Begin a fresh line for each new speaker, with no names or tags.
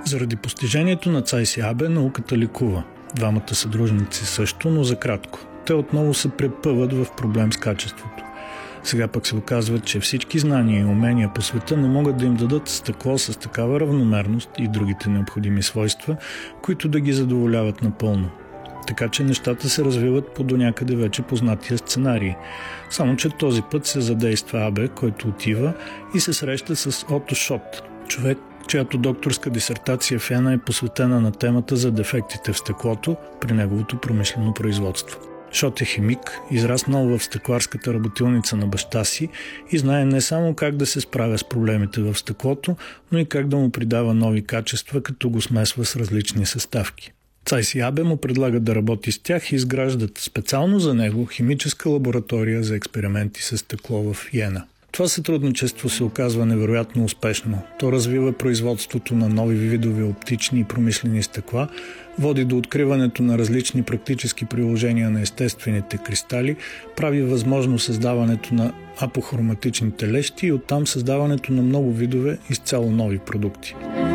Заради постижението на Цайс Ябе науката ликува. Двамата съдружници също, но за кратко. Те отново се препъват в проблем с качеството. Сега пък се оказва, че всички знания и умения по света не могат да им дадат стъкло с такава равномерност и другите необходими свойства, които да ги задоволяват напълно. Така че нещата се развиват по донякъде вече познатия сценарий. Само че този път се задейства Абе, който отива и се среща с Ото Шот, човек, чиято докторска дисертация в Йена е посветена на темата за дефектите в стъклото при неговото промишлено производство. Шот е химик, израснал в стъкларската работилница на баща си и знае не само как да се справя с проблемите в стъклото, но и как да му придава нови качества, като го смесва с различни съставки. Цайс Ябе му предлагат да работи с тях и изграждат специално за него химическа лаборатория за експерименти с стъкло в Йена. Това сътрудничество се оказва невероятно успешно. То развива производството на нови видове оптични и промишлени стъкла, води до откриването на различни практически приложения на естествените кристали, прави възможно създаването на апохроматичните лещи и оттам създаването на много видове изцяло нови продукти.